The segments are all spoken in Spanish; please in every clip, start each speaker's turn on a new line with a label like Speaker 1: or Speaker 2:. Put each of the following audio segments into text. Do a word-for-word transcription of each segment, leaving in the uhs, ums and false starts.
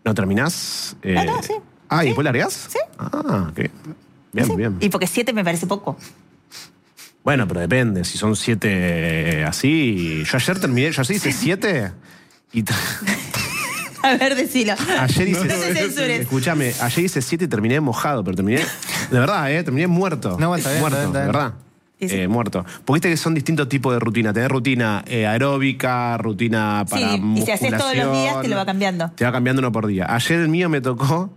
Speaker 1: ¿No terminás? Eh...
Speaker 2: No, no, sí.
Speaker 1: Ah, ¿y
Speaker 2: ¿Sí?
Speaker 1: después largás?
Speaker 2: Sí.
Speaker 1: Ah, qué bien,
Speaker 2: Sí.
Speaker 1: bien.
Speaker 2: Y porque siete me parece poco.
Speaker 1: Bueno, pero depende. Si son siete así... Yo ayer terminé, yo así hice siete y...
Speaker 2: A ver, decilo.
Speaker 1: Ayer hice...
Speaker 2: No te censures.
Speaker 1: Escúchame, ayer hice siete y terminé mojado, pero terminé... De verdad, ¿eh? Terminé muerto.
Speaker 3: No, está bien,
Speaker 1: muerto,
Speaker 3: está bien, está
Speaker 1: de
Speaker 3: bien.
Speaker 1: verdad.
Speaker 2: Sí, sí.
Speaker 1: Eh, muerto. Porque viste que son distintos tipos de rutina. Tenés rutina eh, aeróbica, rutina para
Speaker 2: Sí, y si haces todos los días te lo va cambiando.
Speaker 1: Te va cambiando uno por día. Ayer el mío me tocó...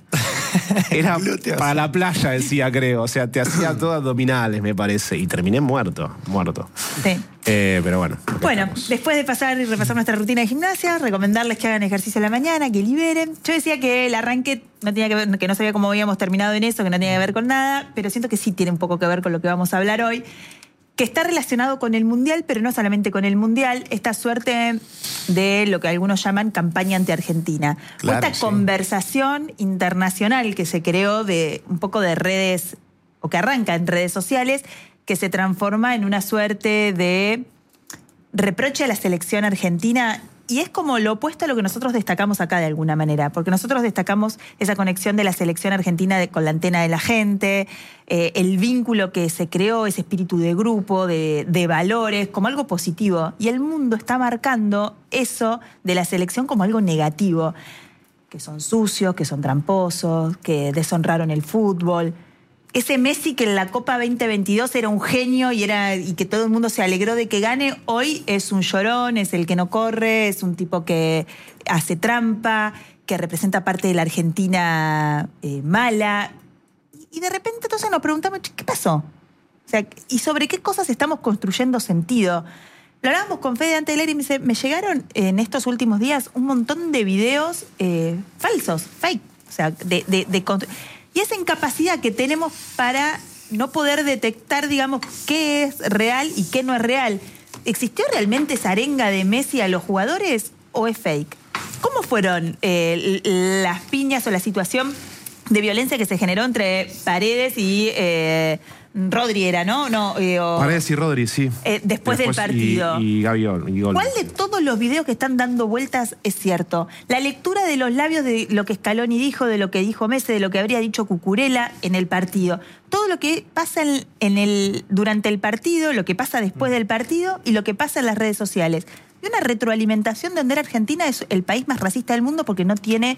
Speaker 1: Era para la playa, decía, creo. O sea, te hacía todo abdominales, me parece. Y terminé muerto, muerto.
Speaker 2: Sí.
Speaker 1: Eh, pero bueno.
Speaker 2: Bueno,
Speaker 1: estamos.
Speaker 2: después de pasar y repasar nuestra rutina de gimnasia, recomendarles que hagan ejercicio en la mañana, que liberen. Yo decía que el arranque no tenía que ver, que no sabía cómo habíamos terminado en eso, que no tenía que ver con nada, pero siento que sí tiene un poco que ver con lo que vamos a hablar hoy, que está relacionado con el Mundial, pero no solamente con el Mundial, esta suerte de lo que algunos llaman campaña anti-Argentina.
Speaker 3: Claro,
Speaker 2: esta
Speaker 3: sí.
Speaker 2: conversación internacional que se creó de un poco de redes, o que arranca en redes sociales, que se transforma en una suerte de reproche a la selección argentina. Y es como lo opuesto a lo que nosotros destacamos acá de alguna manera, porque nosotros destacamos esa conexión de la selección argentina de, con la antena de la gente, eh, el vínculo que se creó, ese espíritu de grupo, de, de valores, como algo positivo. Y el mundo está marcando eso de la selección como algo negativo, que son sucios, que son tramposos, que deshonraron el fútbol. Ese Messi que en la Copa veinte veintidós era un genio y, era, y que todo el mundo se alegró de que gane, hoy es un llorón, es el que no corre, es un tipo que hace trampa, que representa parte de la Argentina eh, mala. Y, y de repente entonces nos preguntamos, ¿qué pasó? O sea, ¿y sobre qué cosas estamos construyendo sentido? Lo hablábamos con Fede antes de leer y me dice, me llegaron en estos últimos días un montón de videos eh, falsos, fake. O sea, de... de, de Y esa incapacidad que tenemos para no poder detectar, digamos, qué es real y qué no es real. ¿Existió realmente esa arenga de Messi a los jugadores o es fake? ¿Cómo fueron eh, las piñas o la situación de violencia que se generó entre Paredes y eh, Rodri era, ¿no? no eh, o,
Speaker 1: Paredes y Rodri, sí.
Speaker 2: Eh, después, después del partido.
Speaker 1: Y, y Gaviol. Y Gol.
Speaker 2: ¿Cuál de todos los videos que están dando vueltas es cierto? La lectura de los labios de lo que Scaloni dijo, de lo que dijo Messi, de lo que habría dicho Cucurella en el partido. Todo lo que pasa en, en el, durante el partido, lo que pasa después del partido y lo que pasa en las redes sociales. Y una retroalimentación donde Argentina es el país más racista del mundo porque no tiene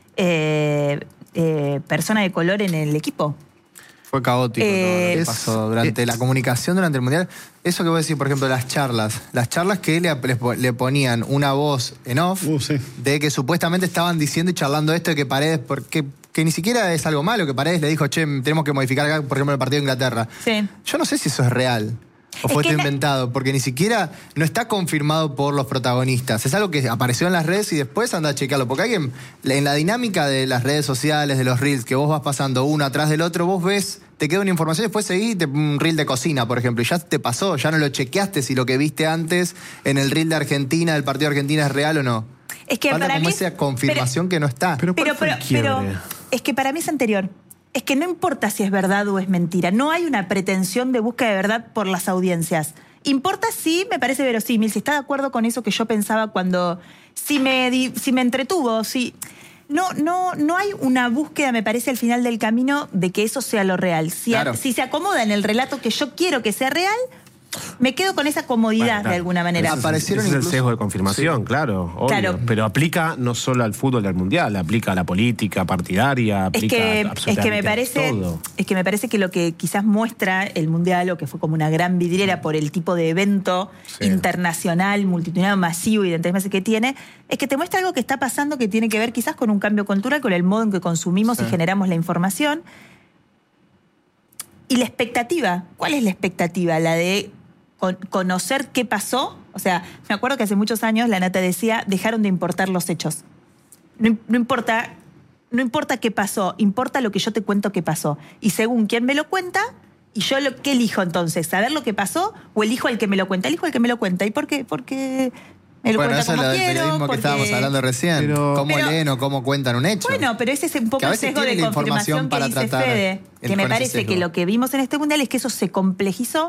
Speaker 2: eh, eh, persona de color en el equipo.
Speaker 3: Fue caótico
Speaker 2: Eh,
Speaker 3: todo lo que
Speaker 1: es-
Speaker 3: pasó durante
Speaker 1: es-
Speaker 3: la comunicación durante el Mundial. Eso que voy a decir, por ejemplo, las charlas. Las charlas que le, le ponían una voz en off
Speaker 4: Uh, sí.
Speaker 3: de que supuestamente estaban diciendo y charlando esto de que Paredes, porque que ni siquiera es algo malo, que Paredes le dijo, che, tenemos que modificar acá, por ejemplo, el partido de Inglaterra.
Speaker 2: Sí.
Speaker 3: Yo no sé si eso es real. O
Speaker 2: Es
Speaker 3: fue
Speaker 2: que
Speaker 3: esto
Speaker 2: la-
Speaker 3: inventado, porque ni siquiera no está confirmado por los protagonistas. Es algo que apareció en las redes y después anda a checarlo. Porque alguien, en la dinámica de las redes sociales, de los reels, que vos vas pasando uno atrás del otro, vos ves, te queda una información, después seguís te- un reel de cocina, por ejemplo, y ya te pasó, ya no lo chequeaste si lo que viste antes en el reel de Argentina, del partido de Argentina, es real o no.
Speaker 2: Es que
Speaker 3: Falta
Speaker 2: para
Speaker 3: como
Speaker 2: mí...
Speaker 3: esa confirmación que no está.
Speaker 1: Pero ¿cuál
Speaker 2: Pero,
Speaker 1: fue
Speaker 2: pero,
Speaker 1: el quiebre?
Speaker 2: pero es que para mí es anterior. Es que no importa si es verdad o es mentira. No hay una pretensión de búsqueda de verdad por las audiencias. Importa si me parece verosímil, si está de acuerdo con eso que yo pensaba cuando... Si me, di- si me entretuvo, si... No, no, no hay una búsqueda, me parece, al final del camino de que eso sea lo real. Si, a-
Speaker 3: Claro.
Speaker 2: si se acomoda en el relato que yo quiero que sea real, me quedo con esa comodidad
Speaker 1: Bueno, claro.
Speaker 2: de alguna manera.
Speaker 3: Ese es- Aparecieron
Speaker 1: Ese es el
Speaker 3: incluso-
Speaker 1: sesgo de confirmación,
Speaker 3: Sí.
Speaker 1: claro, obvio.
Speaker 2: Claro.
Speaker 1: Pero aplica no solo al fútbol y al mundial, aplica a la política partidaria,
Speaker 2: Es
Speaker 1: aplica
Speaker 2: que, es
Speaker 1: absolutamente
Speaker 2: que me
Speaker 1: a
Speaker 2: parece
Speaker 1: todo.
Speaker 2: es que me parece que lo que quizás muestra el Mundial, o que fue como una gran vidriera por el tipo de evento
Speaker 1: Sí.
Speaker 2: internacional, multitudinario, masivo y de tres meses que tiene, es que te muestra algo que está pasando que tiene que ver quizás con un cambio cultural, con el modo en que consumimos
Speaker 3: Sí.
Speaker 2: y generamos la información. Y la expectativa, ¿cuál es la expectativa? La de con- conocer qué pasó. O sea, me acuerdo que hace muchos años la nata decía, dejaron de importar los hechos. No, im- no importa, no importa qué pasó, importa lo que yo te cuento que pasó. Y según quién me lo cuenta, y yo lo, ¿qué elijo entonces? ¿Saber lo que pasó o elijo al que me lo cuenta? Elijo al que me lo cuenta. ¿Y por qué? Porque me lo
Speaker 3: Bueno,
Speaker 2: cuenta
Speaker 3: eso es
Speaker 2: como
Speaker 3: lo del
Speaker 2: quiero.
Speaker 3: periodismo que
Speaker 2: porque-
Speaker 3: estábamos hablando recién.
Speaker 1: Pero-
Speaker 3: ¿Cómo
Speaker 2: Pero-
Speaker 3: leen o cómo cuentan un hecho?
Speaker 2: Bueno, pero ese es un
Speaker 3: Que
Speaker 2: poco
Speaker 3: a
Speaker 2: el
Speaker 3: veces
Speaker 2: sesgo de
Speaker 3: tiene la información
Speaker 2: confirmación que
Speaker 3: para
Speaker 2: dice
Speaker 3: tratar
Speaker 2: Fede,
Speaker 3: el-
Speaker 2: que me
Speaker 3: con ese
Speaker 2: parece que
Speaker 3: sesgo.
Speaker 2: lo que vimos en este Mundial es que eso se complejizó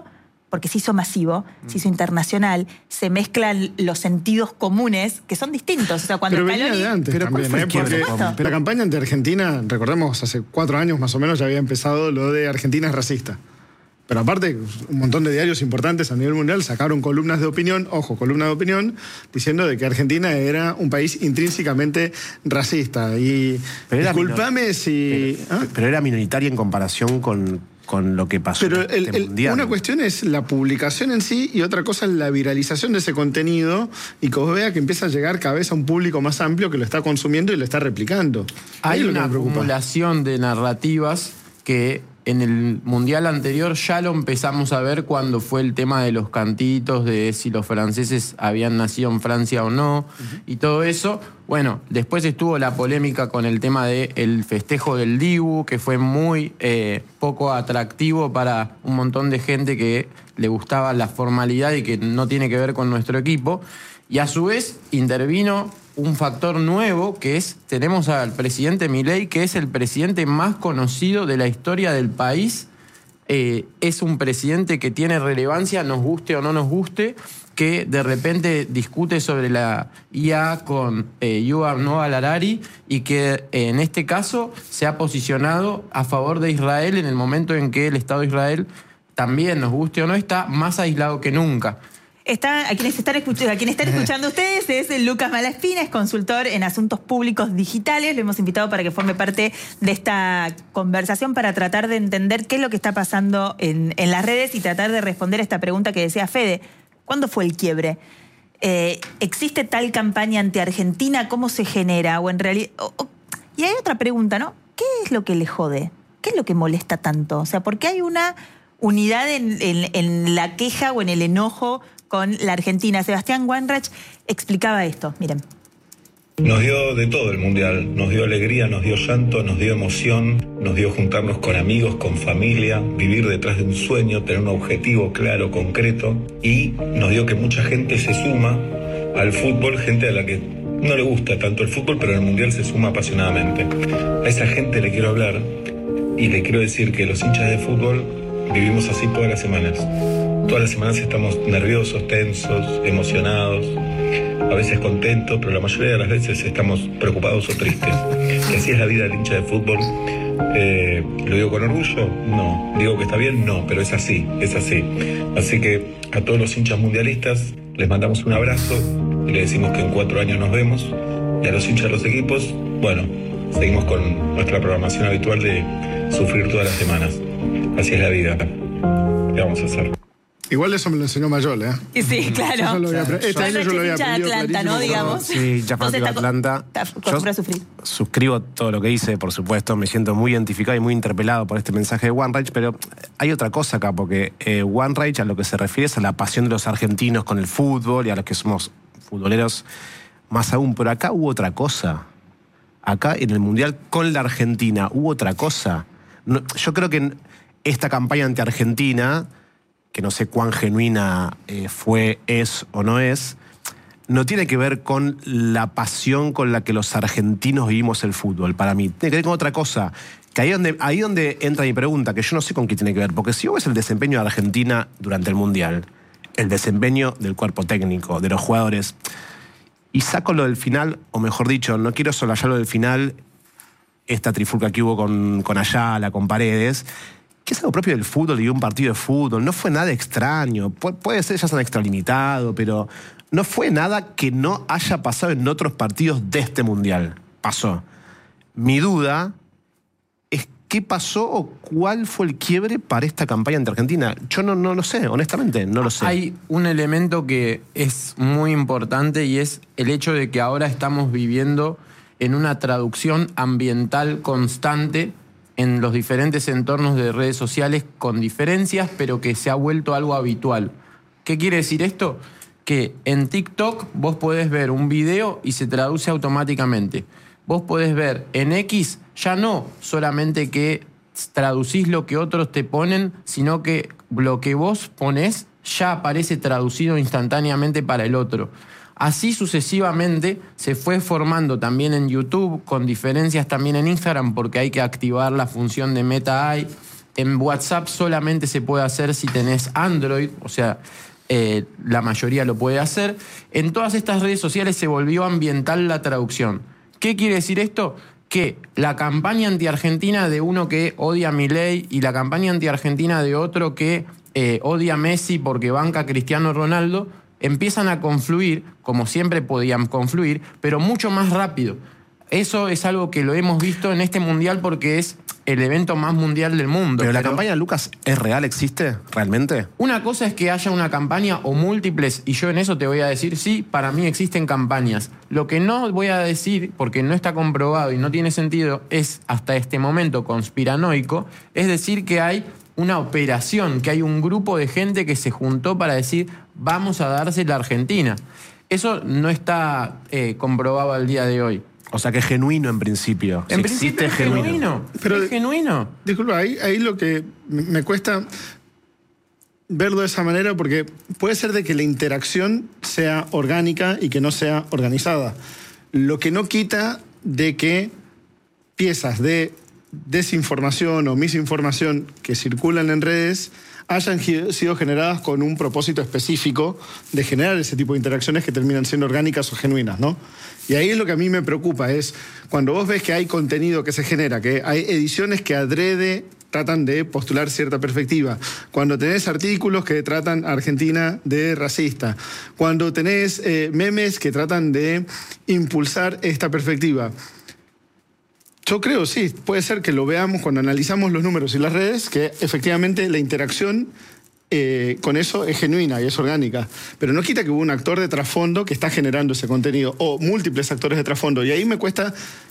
Speaker 2: porque se hizo masivo, se hizo internacional, se mezclan los sentidos comunes, que son distintos. O sea, cuando
Speaker 4: pero
Speaker 2: Scaloni...
Speaker 4: venía de antes
Speaker 1: pero
Speaker 4: también,
Speaker 1: ¿cuál
Speaker 4: ¿eh?
Speaker 1: fue el
Speaker 4: Porque
Speaker 2: quiebre?
Speaker 4: la campaña ante Argentina, recordemos, hace cuatro años más o menos ya había empezado lo de Argentina es racista. Pero aparte, un montón de diarios importantes a nivel mundial sacaron columnas de opinión, ojo, columnas de opinión, diciendo de que Argentina era un país intrínsecamente racista. Y disculpame
Speaker 1: minor...
Speaker 4: si...
Speaker 1: Pero,
Speaker 4: ¿ah?
Speaker 1: pero era minoritaria en comparación con, con lo que pasó
Speaker 4: Pero
Speaker 1: en este
Speaker 4: el, el,
Speaker 1: mundial.
Speaker 4: una cuestión es la publicación en sí y otra cosa es la viralización de ese contenido y que vos veas que empieza a llegar cada vez a un público más amplio que lo está consumiendo y lo está replicando.
Speaker 5: Hay
Speaker 4: Ahí
Speaker 5: una acumulación de narrativas que en el mundial anterior ya lo empezamos a ver cuando fue el tema de los cantitos, de si los franceses habían nacido en Francia o no, uh-huh. y todo eso. Bueno, después estuvo la polémica con el tema del festejo del Dibu, que fue muy eh, poco atractivo para un montón de gente que le gustaba la formalidad y que no tiene que ver con nuestro equipo. Y a su vez intervino un factor nuevo, que es, tenemos al presidente Milei, que es el presidente más conocido de la historia del país. Eh, es un presidente que tiene relevancia, nos guste o no nos guste, que de repente discute sobre la I A con eh, Yuval Noah Harari y que eh, en este caso se ha posicionado a favor de Israel en el momento en que el Estado de Israel, también nos guste o no, está más aislado que nunca.
Speaker 2: Está, a, quienes están escuchando, a quienes están escuchando ustedes es Lucas Malaspina, es consultor en asuntos públicos digitales. Lo hemos invitado para que forme parte de esta conversación para tratar de entender qué es lo que está pasando en, en las redes y tratar de responder a esta pregunta que decía Fede. ¿Cuándo fue el quiebre? Eh, ¿Existe tal campaña anti-Argentina? ¿Cómo se genera? O en realidad, o, o, y hay otra pregunta, ¿no? ¿Qué es lo que le jode? ¿Qué es lo que molesta tanto? O sea, ¿por qué hay una unidad en, en, en la queja o en el enojo con la Argentina? Sebastián Wanreich explicaba esto, miren.
Speaker 6: Nos dio de todo el Mundial, nos dio alegría, nos dio llanto, nos dio emoción, nos dio juntarnos con amigos, con familia, vivir detrás de un sueño, tener un objetivo claro, concreto, y nos dio que mucha gente se suma al fútbol, gente a la que no le gusta tanto el fútbol, pero en el Mundial se suma apasionadamente. A esa gente le quiero hablar y le quiero decir que los hinchas de fútbol vivimos así todas las semanas. Todas las semanas estamos nerviosos, tensos, emocionados, a veces contentos, pero la mayoría de las veces estamos preocupados o tristes. Y así es la vida del hincha de fútbol. Eh, ¿Lo digo con orgullo? No. ¿Digo que está bien? No, pero es así, es así. Así que a todos los hinchas mundialistas les mandamos un abrazo y les decimos que en cuatro años nos vemos. Y a los hinchas de los equipos, bueno, seguimos con nuestra programación habitual de sufrir todas las semanas. Así es la vida. ¿Qué vamos a hacer?
Speaker 4: Igual eso me lo enseñó Mayol, ¿eh?
Speaker 2: Sí, claro.
Speaker 4: Yo lo había apre- este año yo lo había aprendido
Speaker 2: Atlanta, ¿no? Digamos.
Speaker 1: Sí, ya fanático de Atlanta.
Speaker 2: Yo a sufrir.
Speaker 1: Suscribo todo lo que dice, por supuesto. Me siento muy identificado y muy interpelado por este mensaje de Wanreich, pero hay otra cosa acá, porque eh, Wanreich a lo que se refiere es a la pasión de los argentinos con el fútbol y a los que somos futboleros más aún. Pero acá hubo otra cosa. Acá en el Mundial con la Argentina hubo otra cosa. No, yo creo que esta campaña anti-Argentina, que no sé cuán genuina eh, fue, es o no es, no tiene que ver con la pasión con la que los argentinos vivimos el fútbol, para mí. Tiene que ver con otra cosa. Que ahí donde, ahí donde entra mi pregunta, que yo no sé con qué tiene que ver, porque si vos ves el desempeño de Argentina durante el Mundial, el desempeño del cuerpo técnico, de los jugadores, y saco lo del final, o mejor dicho, no quiero solayar lo del final, esta trifulca que hubo con, con Ayala, con Paredes, que es algo propio del fútbol y de un partido de fútbol. No fue nada extraño. Pu- puede ser ya se han extralimitado, pero no fue nada que no haya pasado en otros partidos de este Mundial. Pasó. Mi duda es qué pasó o cuál fue el quiebre para esta campaña ante Argentina. Yo no, no lo sé, honestamente, no lo sé.
Speaker 5: Hay un elemento que es muy importante y es el hecho de que ahora estamos viviendo en una traducción ambiental constante en los diferentes entornos de redes sociales con diferencias, pero que se ha vuelto algo habitual. ¿Qué quiere decir esto? Que en TikTok vos podés ver un video y se traduce automáticamente. Vos podés ver en X ya no solamente que traducís lo que otros te ponen, sino que lo que vos ponés ya aparece traducido instantáneamente para el otro. Así sucesivamente se fue formando también en YouTube, con diferencias también en Instagram, porque hay que activar la función de Meta A I. En WhatsApp solamente se puede hacer si tenés Android, o sea, eh, la mayoría lo puede hacer. En todas estas redes sociales se volvió ambiental la traducción. ¿Qué quiere decir esto? Que la campaña anti-argentina de uno que odia a Milei y la campaña anti-argentina de otro que eh, odia a Messi porque banca a Cristiano Ronaldo empiezan a confluir, como siempre podían confluir, pero mucho más rápido. Eso es algo que lo hemos visto en este mundial porque es el evento más mundial del mundo.
Speaker 1: Pero la campaña, Lucas, ¿es real? ¿Existe realmente?
Speaker 5: Una cosa es que haya una campaña o múltiples, y yo en eso te voy a decir, sí, para mí existen campañas. Lo que no voy a decir, porque no está comprobado y no tiene sentido, es hasta este momento conspiranoico, es decir que hay una operación, que hay un grupo de gente que se juntó para decir, vamos a dársela a Argentina. Eso no está eh, comprobado al día de hoy.
Speaker 1: O sea que es genuino en principio.
Speaker 5: En
Speaker 1: Si
Speaker 5: principio
Speaker 1: existe,
Speaker 5: es genuino. genuino.
Speaker 4: Pero,
Speaker 5: es genuino.
Speaker 4: Disculpa, ahí, ahí lo que me cuesta verlo de esa manera, porque puede ser de que la interacción sea orgánica y que no sea organizada. Lo que no quita de que piezas de desinformación o misinformación que circulan en redes hayan sido generadas con un propósito específico de generar ese tipo de interacciones que terminan siendo orgánicas o genuinas, ¿no? Y ahí es lo que a mí me preocupa, es cuando vos ves que hay contenido que se genera, que hay ediciones que adrede tratan de postular cierta perspectiva, cuando tenés artículos que tratan a Argentina de racista, cuando tenés eh, memes que tratan de impulsar esta perspectiva. Yo creo, sí, puede ser que lo veamos cuando analizamos los números y las redes, que efectivamente la interacción eh, con eso es genuina y es orgánica. Pero no quita que hubo un actor de trasfondo que está generando ese contenido, o múltiples actores de trasfondo. Y ahí me cuesta,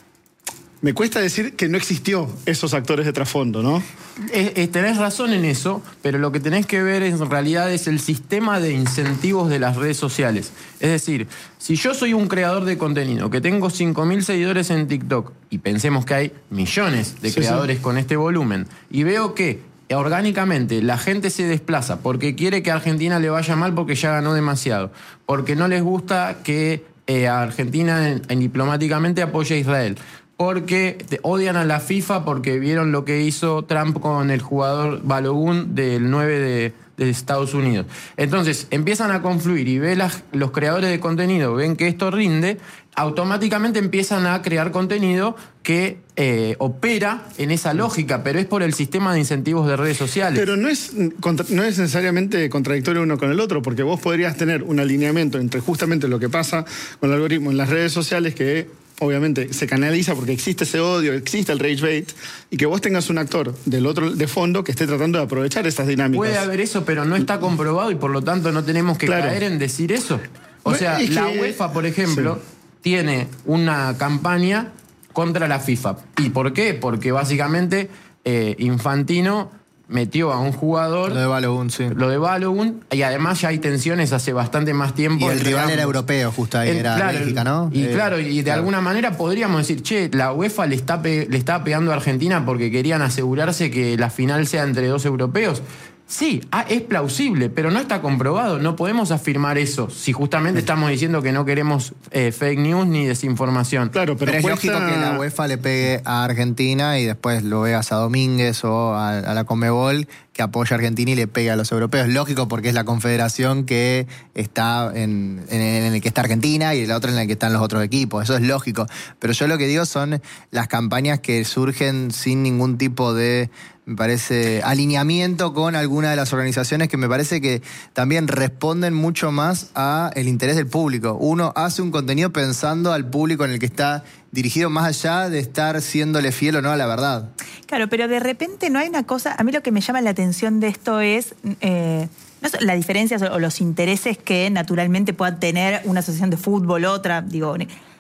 Speaker 4: me cuesta decir que no existió esos actores de trasfondo, ¿no?
Speaker 5: Eh, eh, tenés razón en eso, pero lo que tenés que ver en realidad es el sistema de incentivos de las redes sociales. Es decir, si yo soy un creador de contenido que tengo cinco mil seguidores en TikTok, y pensemos que hay millones de
Speaker 4: sí,
Speaker 5: creadores
Speaker 4: sí.
Speaker 5: con este volumen, y veo que orgánicamente la gente se desplaza porque quiere que a Argentina le vaya mal porque ya ganó demasiado, porque no les gusta que eh, a Argentina en, en diplomáticamente apoye a Israel, porque odian a la FIFA porque vieron lo que hizo Trump con el jugador Balogun del nueve de, de Estados Unidos. Entonces empiezan a confluir y ve las, los creadores de contenido ven que esto rinde, automáticamente empiezan a crear contenido que eh, opera en esa lógica, pero es por el sistema de incentivos de redes sociales.
Speaker 4: Pero no es, no es necesariamente contradictorio uno con el otro, porque vos podrías tener un alineamiento entre justamente lo que pasa con el algoritmo en las redes sociales, que obviamente se canaliza porque existe ese odio, existe el rage bait, y que vos tengas un actor del otro de fondo que esté tratando de aprovechar esas dinámicas.
Speaker 5: Puede haber eso, pero no está comprobado y por lo tanto no tenemos que
Speaker 4: claro.
Speaker 5: caer en decir eso. O
Speaker 4: No,
Speaker 5: sea,
Speaker 4: es
Speaker 5: la
Speaker 4: que-
Speaker 5: UEFA, por ejemplo,
Speaker 4: sí.
Speaker 5: tiene una campaña contra la FIFA. ¿Y por qué? Porque básicamente eh, Infantino metió a un jugador,
Speaker 3: Lo de Balogun, sí.
Speaker 5: lo de Balogun, y además ya hay tensiones hace bastante más tiempo.
Speaker 3: Y el
Speaker 5: entre
Speaker 3: rival
Speaker 5: ambos.
Speaker 3: era europeo, justo ahí,
Speaker 5: El-
Speaker 3: era
Speaker 5: claro,
Speaker 3: Bélgica, ¿no?
Speaker 5: Y
Speaker 3: Eh,
Speaker 5: claro, y de
Speaker 3: claro.
Speaker 5: alguna manera podríamos decir, che, la UEFA le está pe- le está pegando a Argentina porque querían asegurarse que la final sea entre dos europeos. Sí, ah, es plausible, pero no está comprobado. No podemos afirmar eso si justamente estamos diciendo que no queremos eh, fake news ni desinformación.
Speaker 4: Claro, pero,
Speaker 3: Pero, es
Speaker 4: cuesta-
Speaker 3: lógico que la UEFA le pegue a Argentina y después lo veas a Domínguez o a, a la Conmebol que apoya a Argentina y le pegue a los europeos. Lógico, porque es la confederación que está en, en, en el que está Argentina y la otra en la que están los otros equipos. Eso es lógico. Pero yo lo que digo son las campañas que surgen sin ningún tipo de, me parece, alineamiento con alguna de las organizaciones que me parece que también responden mucho más a el interés del público. Uno hace un contenido pensando al público en el que está dirigido, más allá de estar siéndole fiel o no a la verdad.
Speaker 2: Claro, pero de repente no hay una cosa. A mí lo que me llama la atención de esto es eh, no son las diferencias o los intereses que naturalmente pueda tener una asociación de fútbol, otra, digo.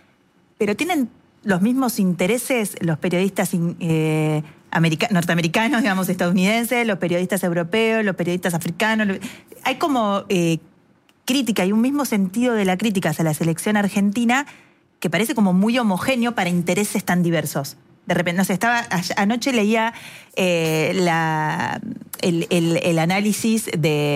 Speaker 2: Pero tienen los mismos intereses los periodistas eh, america- norteamericanos, digamos, estadounidenses, los periodistas europeos, los periodistas africanos. Lo- hay como eh, crítica y un mismo sentido de la crítica hacia la selección argentina que parece como muy homogéneo para intereses tan diversos. De repente, no sé, estaba, anoche leía eh, la, el, el, el análisis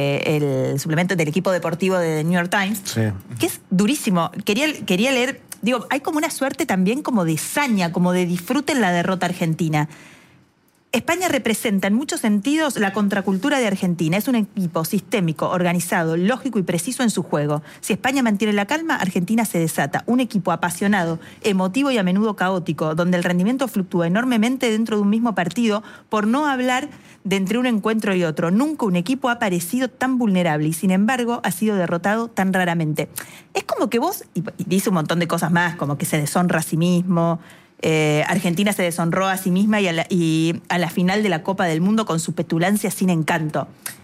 Speaker 2: del suplemento del equipo deportivo de The New York Times,
Speaker 1: Sí.
Speaker 2: que es durísimo. Quería, quería leer, digo, hay como una suerte también como de saña, como de disfrute en la derrota argentina. España representa en muchos sentidos la contracultura de Argentina. Es un equipo sistémico, organizado, lógico y preciso en su juego. Si España mantiene la calma, Argentina se desata. Un equipo apasionado, emotivo y a menudo caótico, donde el rendimiento fluctúa enormemente dentro de un mismo partido, por no hablar de entre un encuentro y otro. Nunca un equipo ha parecido tan vulnerable y, sin embargo, ha sido derrotado tan raramente. Es como que vos, y dice un montón de cosas más, como que se deshonra a sí mismo. Eh, Argentina se deshonró a sí misma y a, la, y a la final de la Copa del Mundo con su petulancia sin encanto.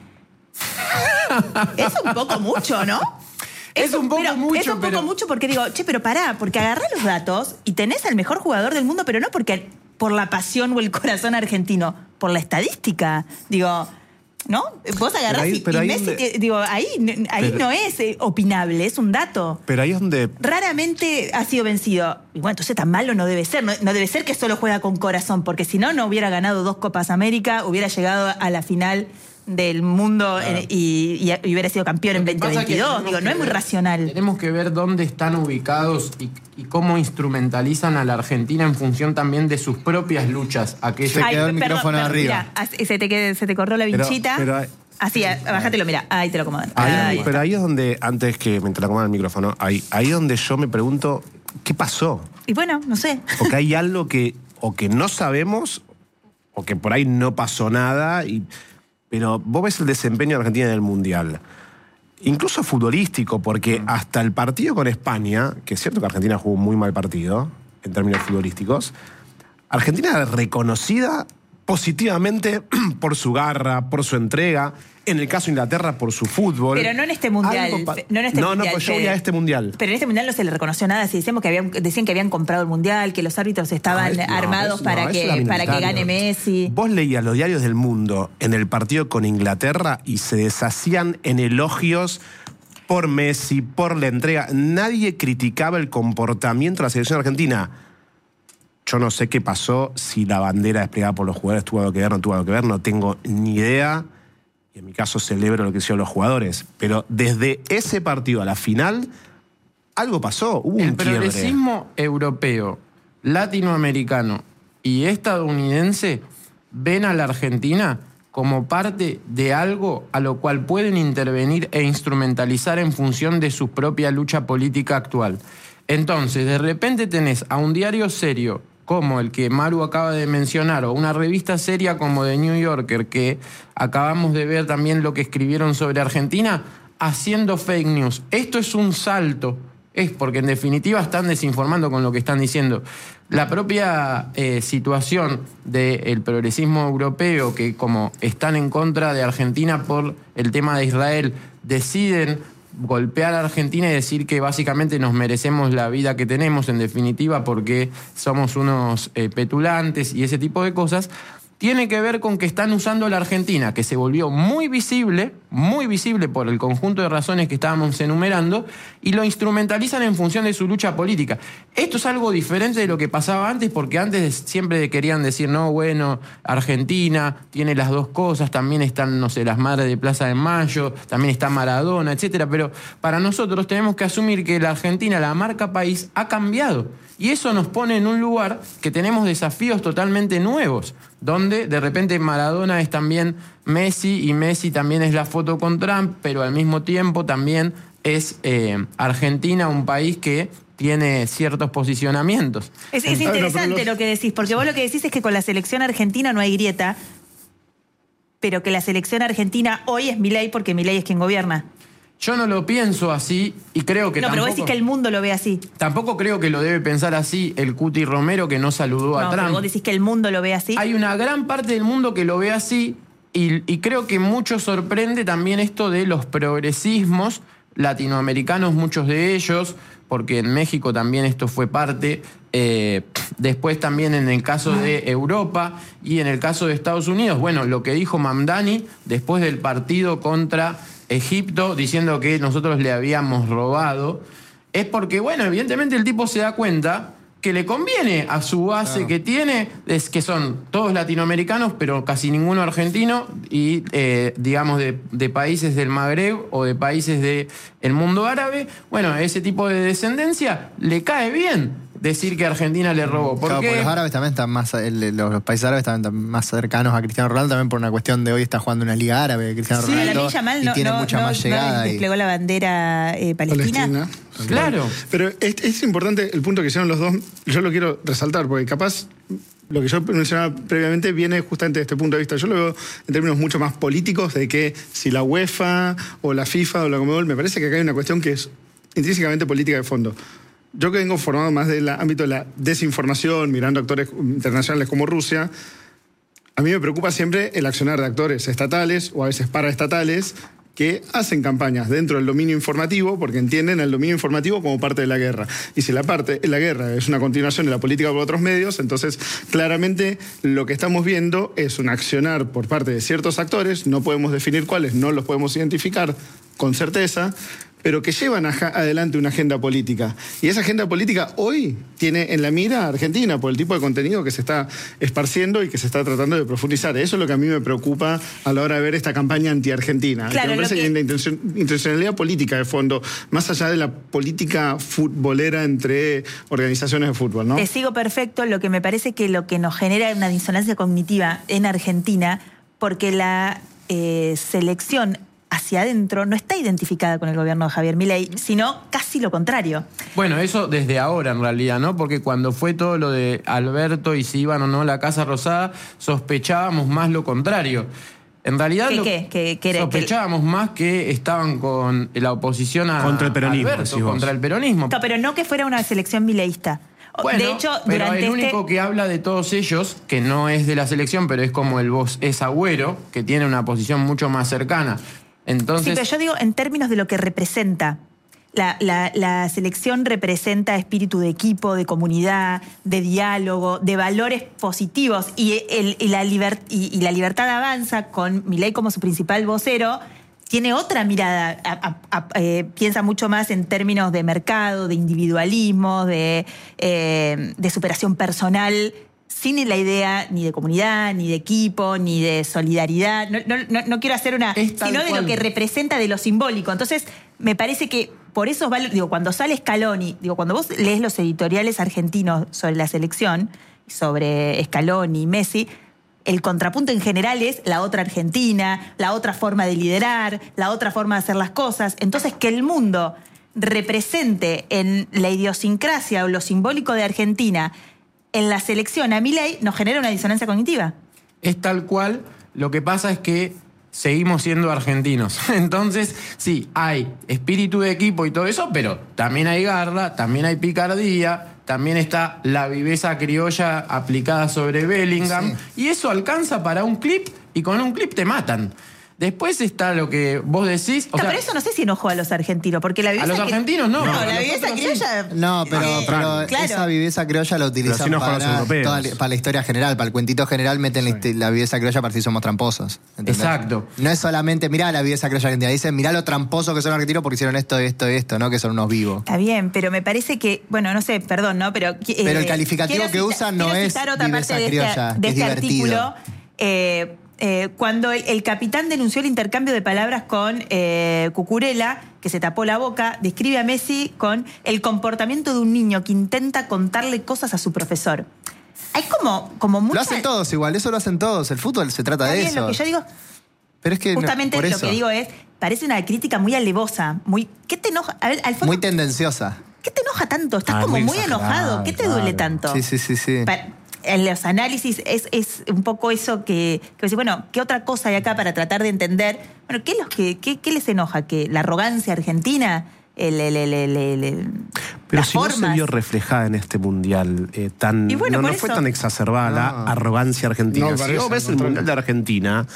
Speaker 2: Es un poco mucho, ¿no?
Speaker 5: Es, es un poco
Speaker 2: pero,
Speaker 5: mucho,
Speaker 2: Es un
Speaker 5: pero...
Speaker 2: poco mucho porque digo, che, pero pará, porque agarrá los datos y tenés al mejor jugador del mundo, pero no porque por la pasión o el corazón argentino, por la estadística. Digo... ¿No? Vos agarrás ahí, y, y Messi, donde, digo, ahí, ahí pero, no es eh, opinable, es un dato.
Speaker 1: Pero ahí es donde...
Speaker 2: Raramente ha sido vencido. Y bueno, entonces tan malo no debe ser. No, no debe ser que solo juega con corazón, porque si no, no hubiera ganado dos Copas América, hubiera llegado a la final del mundo claro. en, y, y, y hubiera sido campeón en veinte veintidós. Digo, no es muy
Speaker 5: ver,
Speaker 2: racional.
Speaker 5: Tenemos que ver dónde están ubicados y, y cómo instrumentalizan a la Argentina en función también de sus propias luchas. Aquellas...
Speaker 3: Se quedó
Speaker 2: Ay,
Speaker 3: el
Speaker 2: perdón,
Speaker 3: micrófono
Speaker 2: perdón,
Speaker 3: arriba.
Speaker 2: Mirá, se, te, se te corrió la vinchita.
Speaker 1: Pero, pero,
Speaker 2: Así, bájatelo, mira, ahí te lo acomodan.
Speaker 1: Ahí,
Speaker 2: ahí
Speaker 1: pero ahí es donde, antes que me te lo acomodan el micrófono, ahí, ahí es donde yo me pregunto, ¿qué pasó?
Speaker 2: Y bueno, no sé.
Speaker 1: Porque hay algo que o que no sabemos o que por ahí no pasó nada, y, pero vos ves el desempeño de Argentina en el Mundial. Incluso futbolístico, porque hasta el partido con España, que es cierto que Argentina jugó un muy mal partido en términos futbolísticos, Argentina era reconocida positivamente por su garra, por su entrega. En el caso de Inglaterra, por su fútbol.
Speaker 2: Pero no en este mundial.
Speaker 1: Pa-
Speaker 2: no, en este
Speaker 1: no,
Speaker 2: mundial,
Speaker 1: no, pues yo
Speaker 2: que,
Speaker 1: voy a este mundial.
Speaker 2: Pero en este mundial no se le reconoció nada. Si decíamos que habían, decían que habían comprado el mundial, que los árbitros estaban
Speaker 1: No, es- no,
Speaker 2: armados
Speaker 1: es-
Speaker 2: para,
Speaker 1: no,
Speaker 2: que,
Speaker 1: es
Speaker 2: para que gane Messi.
Speaker 1: Vos leías los diarios del mundo en el partido con Inglaterra y se deshacían en elogios por Messi, por la entrega. Nadie criticaba el comportamiento de la selección argentina. Yo no sé qué pasó, si la bandera desplegada por los jugadores tuvo algo que ver, no tuvo algo que ver, no tengo ni idea. Y en mi caso celebro lo que hicieron los jugadores. Pero desde ese partido a la final, algo pasó, hubo
Speaker 5: El
Speaker 1: un quiebre.
Speaker 5: progresismo europeo, latinoamericano y estadounidense ven a la Argentina como parte de algo a lo cual pueden intervenir e instrumentalizar en función de su propia lucha política actual. Entonces, de repente tenés a un diario serio como el que Maru acaba de mencionar, o una revista seria como The New Yorker, que acabamos de ver también lo que escribieron sobre Argentina, haciendo fake news. Esto es un salto, es porque en definitiva están desinformando con lo que están diciendo. La propia eh, situación del progresismo europeo, que como están en contra de Argentina por el tema de Israel, deciden golpear a Argentina y decir que básicamente nos merecemos la vida que tenemos, en definitiva, porque somos unos eh, petulantes y ese tipo de cosas, tiene que ver con que están usando la Argentina, que se volvió muy visible, muy visible por el conjunto de razones que estábamos enumerando, y lo instrumentalizan en función de su lucha política. Esto es algo diferente de lo que pasaba antes, porque antes siempre querían decir, no, bueno, Argentina tiene las dos cosas, también están, no sé, las madres de Plaza de Mayo, también está Maradona, etcétera. Pero para nosotros tenemos que asumir que la Argentina, la marca país, ha cambiado. Y eso nos pone en un lugar que tenemos desafíos totalmente nuevos, donde de repente Maradona es también Messi y Messi también es la foto con Trump, pero al mismo tiempo también es eh, Argentina, un país que tiene ciertos posicionamientos.
Speaker 2: Es, es interesante lo que decís, porque vos lo que decís es que con la selección argentina no hay grieta, pero que la selección argentina hoy es Milei porque Milei es quien gobierna.
Speaker 5: Yo no lo pienso así y creo que
Speaker 2: no,
Speaker 5: tampoco...
Speaker 2: pero vos decís que el mundo lo ve así.
Speaker 5: Tampoco creo que lo debe pensar así el Cuti Romero, que no saludó a
Speaker 2: No,
Speaker 5: Trump.
Speaker 2: pero vos decís que el mundo lo ve así.
Speaker 5: Hay una gran parte del mundo que lo ve así y, y creo que mucho sorprende también esto de los progresismos latinoamericanos, muchos de ellos, porque en México también esto fue parte, eh, después también en el caso de Europa y en el caso de Estados Unidos. Bueno, lo que dijo Mamdani después del partido contra Egipto, diciendo que nosotros le habíamos robado, es porque, bueno, evidentemente el tipo se da cuenta que le conviene a su base claro. que tiene, es que son todos latinoamericanos, pero casi ninguno argentino, y eh, digamos de, de países del Magreb o de países del mundo árabe. Bueno, ese tipo de descendencia le cae bien. decir que Argentina le robó. ¿Por
Speaker 3: Claro,
Speaker 5: qué?
Speaker 3: porque los árabes también están más, el- los, los países árabes también están más cercanos a Cristiano Ronaldo, también por una cuestión de hoy está jugando una liga árabe, Cristiano
Speaker 2: Sí,
Speaker 3: Ronaldo,
Speaker 2: la Yamal
Speaker 3: y
Speaker 2: no,
Speaker 3: tiene
Speaker 2: no,
Speaker 3: mucha
Speaker 2: no-
Speaker 3: más
Speaker 2: no
Speaker 3: llegada. y-
Speaker 2: desplegó la bandera eh, palestina.
Speaker 4: Palestina.
Speaker 5: Claro.
Speaker 4: Pero es, es importante el punto que hicieron los dos, yo lo quiero resaltar, porque capaz lo que yo mencionaba previamente viene justamente de este punto de vista. Yo lo veo en términos mucho más políticos, de que si la UEFA o la FIFA o la Conmebol, me parece que acá hay una cuestión que es intrínsecamente política de fondo. Yo que vengo formado más del ámbito de la desinformación, mirando actores internacionales como Rusia, a mí me preocupa siempre el accionar de actores estatales o a veces paraestatales que hacen campañas dentro del dominio informativo porque entienden el dominio informativo como parte de la guerra. Y si la parte la guerra es una continuación de la política por otros medios, entonces claramente lo que estamos viendo es un accionar por parte de ciertos actores, no podemos definir cuáles, no los podemos identificar con certeza, pero que llevan aja- adelante una agenda política. Y esa agenda política hoy tiene en la mira a Argentina por el tipo de contenido que se está esparciendo y que se está tratando de profundizar. Eso es lo que a mí me preocupa a la hora de ver esta campaña anti-argentina.
Speaker 2: Claro,
Speaker 4: que me
Speaker 2: lo
Speaker 4: parece
Speaker 2: que-
Speaker 4: que hay una intención- intencionalidad política de fondo, más allá de la política futbolera entre organizaciones de fútbol, ¿no?
Speaker 2: Te sigo perfecto, lo que me parece que lo que nos genera una disonancia cognitiva en Argentina, porque la eh, selección hacia adentro no está identificada con el gobierno de Javier Milei, sino casi lo contrario.
Speaker 5: Bueno, eso desde ahora en realidad, ¿no? Porque cuando fue todo lo de Alberto y si iban o no a la Casa Rosada, sospechábamos más lo contrario. En realidad
Speaker 2: ¿Qué,
Speaker 5: lo-
Speaker 2: qué? ¿Qué- qué era-
Speaker 5: sospechábamos más que estaban con la oposición a
Speaker 1: Contra el peronismo,
Speaker 5: Alberto,
Speaker 1: decís vos.
Speaker 5: contra el peronismo.
Speaker 2: No, pero no que fuera una selección mileísta.
Speaker 5: Bueno,
Speaker 2: de hecho,
Speaker 5: pero
Speaker 2: durante
Speaker 5: el
Speaker 2: este...
Speaker 5: único que habla de todos ellos, que no es de la selección, pero es como el voz, es Agüero, que tiene una posición mucho más cercana. Entonces,
Speaker 2: Sí, pero yo digo en términos de lo que representa. La, la- la selección representa espíritu de equipo, de comunidad, de diálogo, de valores positivos. Y, el- y la, liber- y- y la libertad avanza con Milei como su principal vocero. Tiene otra mirada, a- a- a- eh, piensa mucho más en términos de mercado, de individualismo, de, eh, de superación personal, sin la idea ni de comunidad, ni de equipo, ni de solidaridad. No, no- no- no quiero hacer una...
Speaker 5: Es tal
Speaker 2: sino de
Speaker 5: cual.
Speaker 2: lo que representa, de lo simbólico. Entonces, me parece que por esos valores... Digo, cuando sale Scaloni, digo, cuando vos lees los editoriales argentinos sobre la selección, sobre Scaloni y Messi, el contrapunto en general es la otra Argentina, la otra forma de liderar, la otra forma de hacer las cosas. Entonces, que el mundo represente en la idiosincrasia o lo simbólico de Argentina en la selección a Milei nos genera una disonancia cognitiva.
Speaker 5: es tal cual. Lo que pasa es que seguimos siendo argentinos. Entonces, sí, hay espíritu de equipo y todo eso, pero también hay garra, también hay picardía, también está la viveza criolla aplicada sobre Bellingham. Y eso alcanza para un clip y con un clip te matan. Después está lo que vos decís. O
Speaker 2: No,
Speaker 5: sea,
Speaker 2: pero eso no sé si enojó a los argentinos, porque la viveza...
Speaker 5: los
Speaker 2: que-
Speaker 5: argentinos no.
Speaker 2: No,
Speaker 5: A
Speaker 2: la viveza
Speaker 5: nosotros
Speaker 2: criolla...
Speaker 3: No, pero,
Speaker 2: Eh,
Speaker 3: pero
Speaker 2: claro.
Speaker 3: esa viveza criolla la
Speaker 1: Pero
Speaker 3: utilizan
Speaker 1: así no juegan
Speaker 3: para,
Speaker 1: los europeos.
Speaker 3: toda la- para la historia general, para el cuentito general meten la, histi- la viveza criolla para si somos tramposos. ¿entendés?
Speaker 5: Exacto.
Speaker 3: No es solamente, mirá la viveza criolla argentina, dicen, mirá lo tramposos que son los argentinos porque hicieron esto, esto y esto, ¿no? Que son unos vivos.
Speaker 2: Está bien, pero me parece que, bueno, no sé, perdón, ¿no? Pero, eh,
Speaker 3: Pero el calificativo
Speaker 2: quiero
Speaker 3: que
Speaker 2: cita-
Speaker 3: usan no
Speaker 2: quiero
Speaker 3: es
Speaker 2: citar otra
Speaker 3: viveza
Speaker 2: parte de
Speaker 3: criolla,
Speaker 2: este, de
Speaker 3: que es
Speaker 2: este
Speaker 3: divertido.
Speaker 2: artículo. Eh, eh, cuando el, el capitán denunció el intercambio de palabras con eh, Cucurella, que se tapó la boca, describe a Messi con el comportamiento de un niño que intenta contarle cosas a su profesor. Hay como, como mucha...
Speaker 3: Lo hacen todos igual, eso lo hacen todos. El fútbol se trata
Speaker 2: Está
Speaker 3: de
Speaker 2: bien,
Speaker 3: eso.
Speaker 2: lo que yo digo...
Speaker 3: Pero es que no,
Speaker 2: Justamente
Speaker 3: por
Speaker 2: lo
Speaker 3: eso,
Speaker 2: que digo es, parece una crítica muy alevosa, muy... ¿Qué te enoja? A ver, al fondo,
Speaker 3: muy tendenciosa.
Speaker 2: ¿qué te enoja tanto? Estás
Speaker 1: Ah,
Speaker 2: como
Speaker 1: muy
Speaker 2: muy
Speaker 1: exagerado,
Speaker 2: enojado. ¿Qué te
Speaker 1: claro.
Speaker 2: duele tanto?
Speaker 3: Sí, sí, sí, sí.
Speaker 2: Pa- En los análisis es, es un poco eso que, que decir, bueno, ¿qué otra cosa hay acá para tratar de entender? Bueno, ¿qué, es lo que, qué, qué les enoja? ¿Que la arrogancia argentina? El, el, el, el, el- el-
Speaker 1: Pero
Speaker 2: las
Speaker 1: si no se
Speaker 2: formas.
Speaker 1: vio reflejada en este mundial eh, tan.
Speaker 2: Y bueno,
Speaker 1: no
Speaker 2: por
Speaker 1: no fue
Speaker 2: eso-
Speaker 1: tan exacerbada la
Speaker 3: No.
Speaker 1: arrogancia argentina.
Speaker 4: No,
Speaker 1: si
Speaker 4: parece,
Speaker 1: vos ves
Speaker 4: al
Speaker 1: el
Speaker 4: contrario.
Speaker 1: mundial de Argentina,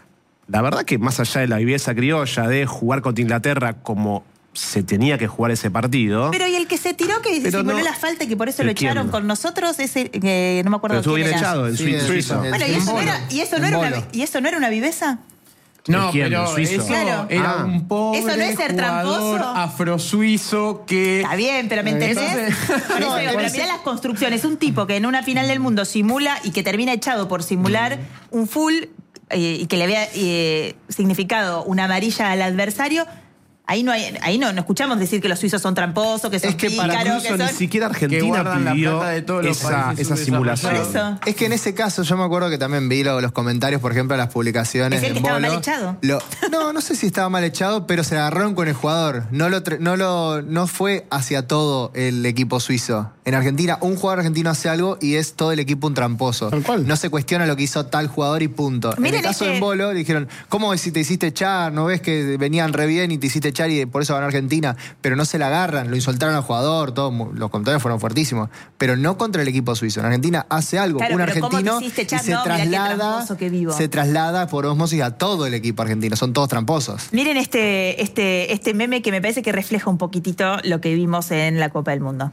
Speaker 1: la verdad que más allá de la viveza criolla de jugar contra Inglaterra como se tenía que jugar ese partido.
Speaker 2: Pero y el que se tiró, que
Speaker 1: Pero
Speaker 2: simuló
Speaker 1: no-
Speaker 2: la falta y que por eso
Speaker 1: ¿Pero
Speaker 2: lo echaron
Speaker 1: quién?
Speaker 2: con nosotros, ese, que no me acuerdo
Speaker 1: pero estuvo
Speaker 2: quién
Speaker 1: bien
Speaker 2: era.
Speaker 1: echado en
Speaker 3: Sí,
Speaker 1: Suiza.
Speaker 3: el-
Speaker 1: Suiza.
Speaker 3: el-
Speaker 2: Bueno, y eso, no
Speaker 3: Bolo.
Speaker 2: era, y, eso no
Speaker 3: Un
Speaker 2: era una,
Speaker 3: bolo.
Speaker 2: ¿y eso no era una viveza?
Speaker 5: No,
Speaker 1: ¿Quién?
Speaker 5: pero
Speaker 1: ¿El suizo?
Speaker 5: eso
Speaker 2: Claro.
Speaker 5: era
Speaker 1: Ah.
Speaker 5: un pobre
Speaker 2: ¿Eso no es ser
Speaker 5: jugador
Speaker 2: tramposo?
Speaker 5: afrosuizo que...
Speaker 2: Está bien, pero ¿me entendés?
Speaker 5: Eso se-
Speaker 2: Por eso
Speaker 3: No,
Speaker 2: digo, pero
Speaker 3: ese-
Speaker 2: mirá las construcciones. Un tipo que en una final del mundo simula y que termina echado por simular un full eh, y que le había eh, significado una amarilla al adversario, Ahí no hay, ahí no, no escuchamos decir que los suizos son tramposos, que son
Speaker 1: Es que para
Speaker 2: pícaros,
Speaker 1: incluso
Speaker 2: que
Speaker 1: ni
Speaker 2: son...
Speaker 1: siquiera
Speaker 5: que
Speaker 1: Argentina
Speaker 5: guardan la
Speaker 1: pidió
Speaker 5: plata de todos los
Speaker 1: esa,
Speaker 5: países
Speaker 1: esa simulación.
Speaker 2: Por eso.
Speaker 3: Es que en ese caso yo me acuerdo que también vi lo- los comentarios, por ejemplo, de las publicaciones.
Speaker 2: Decían
Speaker 3: en
Speaker 2: que estaba
Speaker 3: Bolo.
Speaker 2: mal echado.
Speaker 3: Lo- no, no sé si estaba mal echado, pero se agarraron con el jugador. No lo, tra- no lo, no fue hacia todo el equipo suizo. En Argentina, un jugador argentino hace algo y es todo el equipo un tramposo.
Speaker 4: Tal cual.
Speaker 3: No se cuestiona lo que hizo tal jugador y punto. en
Speaker 2: Miren
Speaker 3: el caso
Speaker 2: este-
Speaker 3: de Bolo, le dijeron, ¿cómo si te hiciste echar? ¿No ves que venían re bien y te hiciste echar y por eso ganó Argentina? Pero no se la agarran, lo insultaron al jugador, todo, mu- los comentarios fueron fuertísimos. Pero no contra el equipo suizo. En Argentina hace algo,
Speaker 2: Claro,
Speaker 3: un
Speaker 2: pero ¿cómo te
Speaker 3: argentino,
Speaker 2: hiciste
Speaker 3: y
Speaker 2: echar?
Speaker 3: se
Speaker 2: No, mirá qué
Speaker 3: traslada,
Speaker 2: tramposo que vivo.
Speaker 3: se traslada por osmosis a todo el equipo argentino. Son todos tramposos.
Speaker 2: Miren este, este, este meme que me parece que refleja un poquitito lo que vimos en la Copa del Mundo.